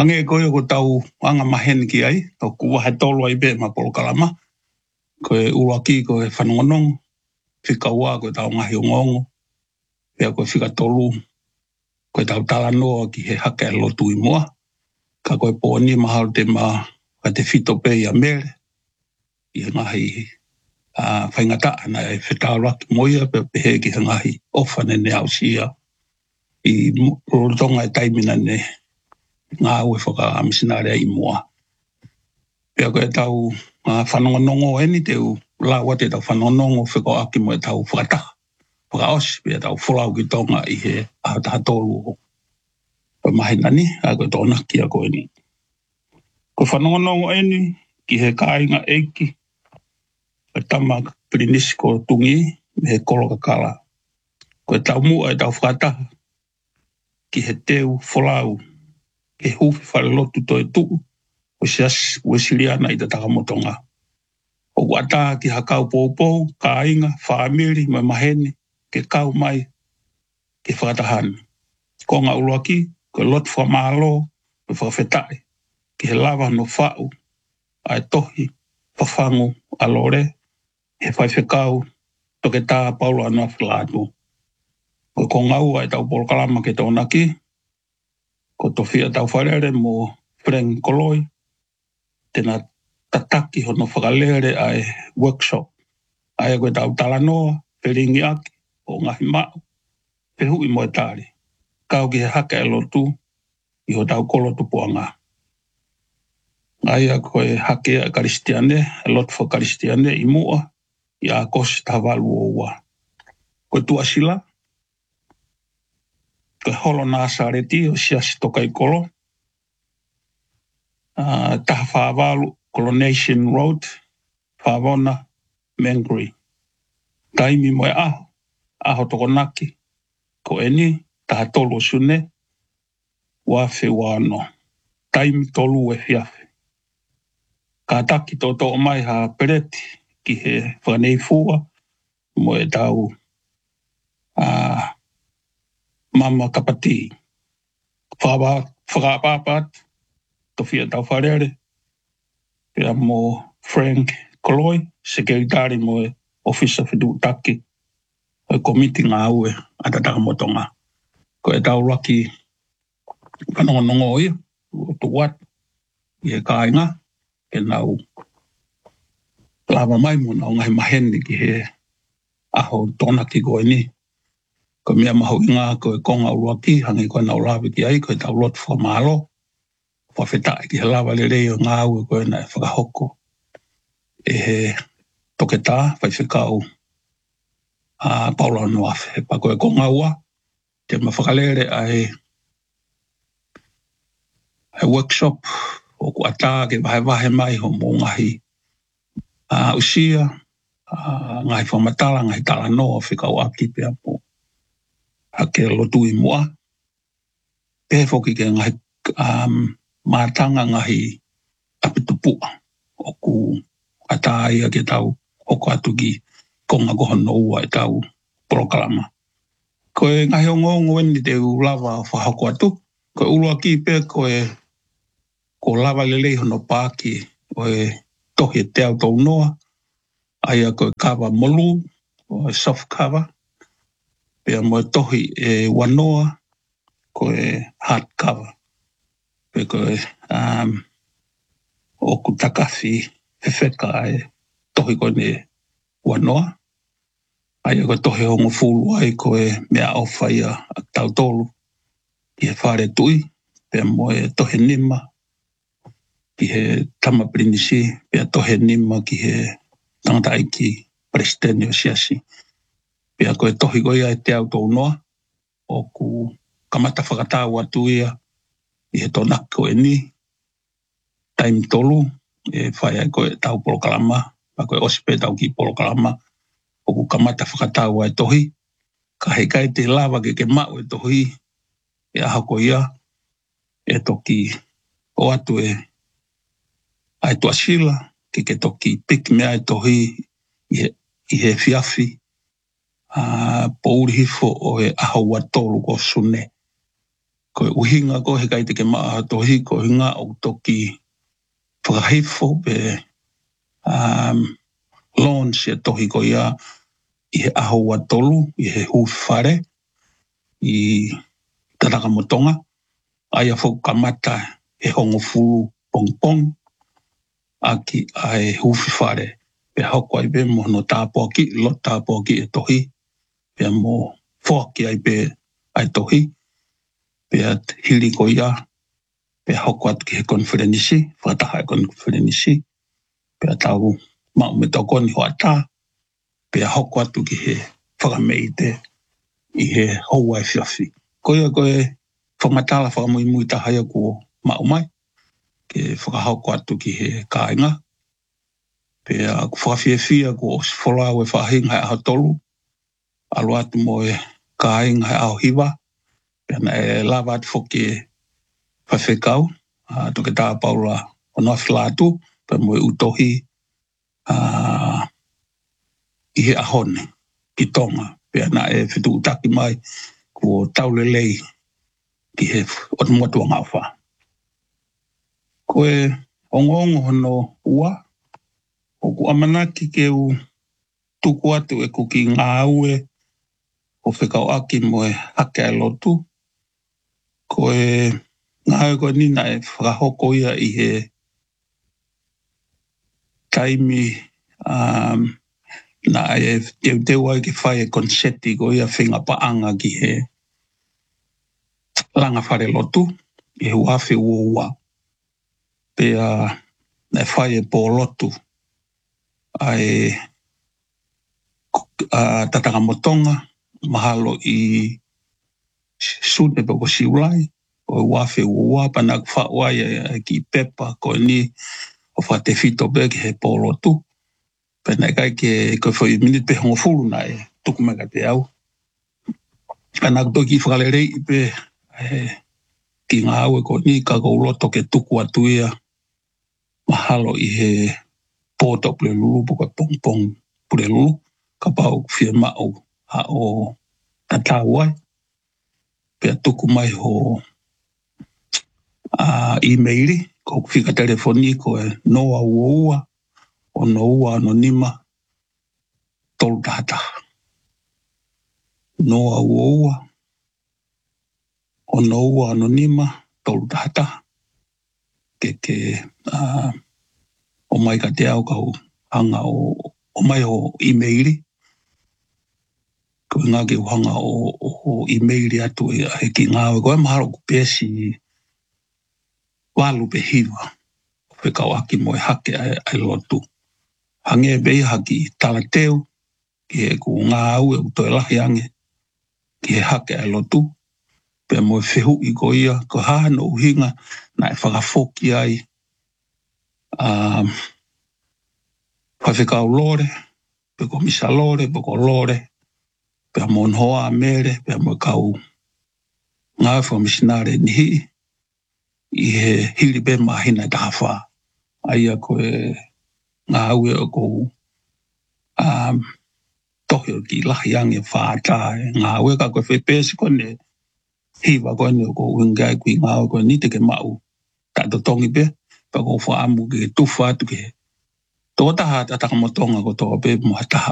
Ange koe ko tau anga mahen ki ai, o kua he tolo ai be ma polokalama. Koe uaki koe whanongonong, whika ua koe tau ngahi o ngongo, pia koe whika tolu, koe tau talanoa ki he hake lotu i mua, ka koe pōni mahal te ma, ka te whito pe i a mere, i he ngahi whaingata ana e whetala ki moia, pe pehe ki he ngahi ofane ne au sia, i rotonga e taimina ne, ngā ue whaka amisinarea i mua. Pea koe tau whanongonongo eni te u lawa te tau whanongonongo whiko aki mo e tau whakataha. Whakaosi pea tau wholau ki tonga i he ahataha tolu o. Koe mahinani, a koe tōna ki a koe ni. Koe whanongonongo eni ki he kāinga eiki, koe tama pirinisi ko tungi, me he koloka kala. Koe tau mua e tau whakataha ki he teu wholau, e huwhi whare lotu toi tuu, o sias uesiliana i te takamotonga. O wata ki hakau pōpou, ka inga, whaamiri, mai maheni, ke kau mai, ke whakatahani. Ko ngā uruaki, ko lot whamalo, ko whakawhetai, ki he lava no whau, ai tohi, whawhangu, alore, he whaiwhekau, toke tā paulo anua whilātu. Ko ngau ai tau polokalama ke tōnaki, ko tofia tau wharere mo Frank Koloi, tēnā tataki hono whakalere ai workshop. Ai koe tau talanoa, peringi aki, o ngahi mau, pehu i moe tāri. Kau ki he hake e lotu, i ho tau kolotu puanga. Ai koe hake e karistiane, e lotu wha karistiane i mua, i a kosi tawalu o ua. Koe tuasila, koe holo Nasareti o siasi toka i kolo, taha whawalu, Coronation Road, Whawona, Mangere. Taimi moe aho toko naki, ko eni, taha tolu sune, wafe wano. Taimi tolu e hiafe. Ka taki toto o mai ha pereti, ki he whanei fua, moe tau mama kapati. Whakapapat, tofia tau wharere, pia mo Frank Koloi, sekretari mo e ofisa whitu taki, o komiti ngā ue atataka motonga. Ko e tau laki whanongonongo ia, o tu wat, i he kāinga, e nau lava mai mo nau ngai maheni ki he aho tōna ki koe ni. Ko mea maho inga ko e konga uruaki, hangi koe nau lawe ki ai, ko e tau lotu whamalo, whawhetai ki he lava le reo ngā ue koe na e whakahoko. E he toke tā, whaiwhekau Paula Nuafe. Pa koe konga ua, te mawhakalere ai workshop, o kua tā ke wahe mai ho mō ngahi usia, ngahi whamatala, ngahi tala noa, whikau aki pia mō. Hake lotu i mua. Pehe whoki ke ngahi mātanga ngahi apitupua. Oku ata ia ke tau oko atu ki konga koho noua e tau polokalama. Koe ngahi o ngongo eni te lava whahoko atu. Koe ulua ki pe koe ko lava lelei hono pāki o e tohi e te au tau noa. Aia koe kawa molu, o e soft cover. Pea mo e tohi e wanoa, koe hard cover. Pe koe oku takawhi whewheka e tohi koe ne wanoa. Aia koe tohi hongo fulu ai koe mea ofa ia a tau tolu. Ki he whare tui, pea mo e tohi nima, ki he tama pirinisi, pea tohi nima ki he tangata aiki presidente o siasi. Pea koe tohi koe ia e te au tau noa, oku kamata whakatau atu ia, i he tonako e ni, taimi tolu, e whai ai koe tau polokalama, pa koe osipe tau ki polokalama, oku kamata whakatau ai tohi, ka hei kai te lava ke mau e tohi, e ahako ia, e toki o atu e ai tuasila, ke toki pik mea e tohi, i he fiafi, pouri hifo o e ahaua tolu ko sune. Ko uhinga ko he kai te ke maa tohi ko hinga o toki whakahifo pe launch e tohi ko ia i he aho wa tolu, i he huwhare, i Taraka Motonga, aia whau kamata he hongo furu pong aki ai huwhare. Pe hoko ai pe mo no tāpoaki, lo tāpoaki e tohi, pe mo whoaki ai pe ai tohi, pe at hiri ko ia, pe hoko atu ki he konferenisi, whakataha e konferenisi, pe atau mau me tokoni hoa tā, pe hoko atu ki he whakameite i he hou ai whiawhi. Koia koe whamatala whakamui tahaya ko mau mai, ke whakahoko atu ki he kāinga, pe a whawhiawhia ko wholau e whahinga e aho tolu, alo atu mo e kāinga e aho hiwa, pe ana e lava atu whoki e whawhekau, toke tā paula o noa atu, pe mo e utohi i he ahone, ki tonga, pe ana e whitu utaki mai ko taulelei ki he otumotua ngawha. Koe ongongo hono ua, o ku amanaki ke u tuku atu e kuki ngā ue o whekau aki mo e hake ai lotu. Koe ngā ue koe nina e whakahoko ia i he taimi na e teu ai ke whai e konseti ko ia whinga paanga ki he langa whare lotu, i he uawhi ua. Pe na whai e pō lotu ai Taraka Motonga, mahalo i sune pako siulai, o uawhi ua, panak whawai ki pepa ko ni o whate whito beki he pō lotu. Pena kai ke whai minute pe hongo furu na e tukumaka te au. Panak toki whakarerei pe ki ngā aue ko ni ka kouloto ke tuku atu ia mahalo i he pōto pule lulu puka pong pule lulu ka pau whia mau a o tatau ai pe tuku mai ho emaili ko whika telefoni ko e noa ua o no ua anonima tolu tata noa ua o no ua anonima tolu tata ke o mai ka te au kau hanga o mai o emaili ko ngā ke hanga o emaili atu e ki ngā ko e maharo ku pesi walu pe hiwa whekau aki mo e hake ai lotu hange bei haki talateu ki e ku ngā au e utoe lahi ange ki he hake ai lotu pe mo e whehu i ko ia ko hano uhinga na e whakafoki ai whawhekau lore, pe ko misa lore, pe ko lore, pe a mon hoa mere, pe a mo kau ngā whamisinare nihi, i he hiri pe mahina tāwha. Aia ko e ngā ue o ko tohi o ki lahi ange whātā, ngā ue ka koe whepesi kone hiwa kone o ko wingai kui ngā ue kone ni te ke mau tato tongi pe, pa ko wha amu ke tuwha atu ke tō taha Taraka Motonga ko tō pe mo taha